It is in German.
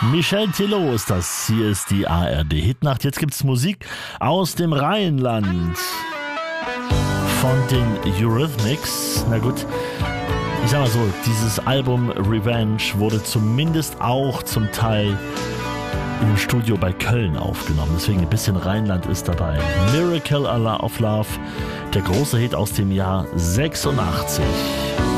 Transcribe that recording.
Michel Tello ist das. Hier ist die ARD Hitnacht. Jetzt gibt's Musik aus dem Rheinland von den Eurythmics. Na gut, ich sag mal so, dieses Album Revenge wurde zumindest auch zum Teil im Studio bei Köln aufgenommen. Deswegen ein bisschen Rheinland ist dabei. Miracle of Love, der große Hit aus dem Jahr 86.